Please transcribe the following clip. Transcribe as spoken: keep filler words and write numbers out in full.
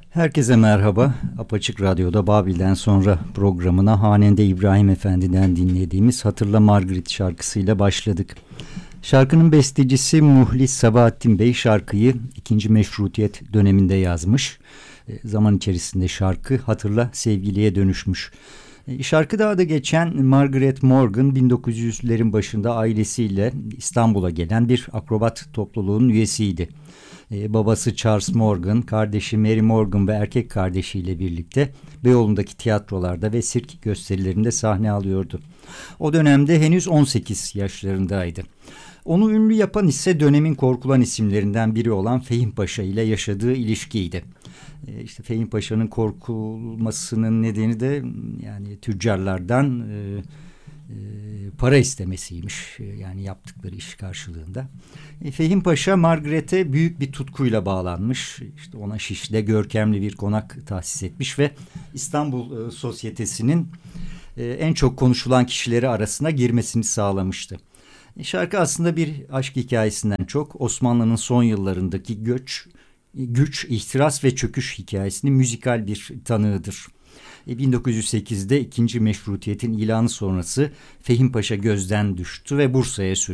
Herkese merhaba. Apaçık Radyo'da Babil'den sonra programına Hanende İbrahim Efendi'den dinlediğimiz Hatırla Margaret şarkısıyla başladık. Şarkının bestecisi Muhlis Sabahattin Bey şarkıyı ikinci Meşrutiyet döneminde yazmış. E, zaman içerisinde şarkı Hatırla Sevgiliye dönüşmüş. E, şarkıda adı geçen Margaret Morgan bin dokuz yüzlerin başında ailesiyle İstanbul'a gelen bir akrobat topluluğunun üyesiydi. Ee, babası Charles Morgan, kardeşi Mary Morgan ve erkek kardeşiyle birlikte Beyoğlu'ndaki tiyatrolarda ve sirk gösterilerinde sahne alıyordu. O dönemde henüz on sekiz yaşlarındaydı. Onu ünlü yapan ise dönemin korkulan isimlerinden biri olan Fehim Paşa ile yaşadığı ilişkiydi. Ee, işte Fehim Paşa'nın korkulmasının nedeni de yani tüccarlardan e, para istemesiymiş, yani yaptıkları iş karşılığında. E, Fehim Paşa Margaret'e büyük bir tutkuyla bağlanmış. İşte ona Şişli'de görkemli bir konak tahsis etmiş ve İstanbul e, sosyetesinin e, en çok konuşulan kişileri arasına girmesini sağlamıştı. E, şarkı aslında bir aşk hikayesinden çok Osmanlı'nın son yıllarındaki göç, güç, ihtiras ve çöküş hikayesinin müzikal bir tanığıdır. bin dokuz yüz sekizde ikinci Meşrutiyet'in ilanı sonrası Fehim Paşa gözden düştü ve Bursa'ya sürüldü.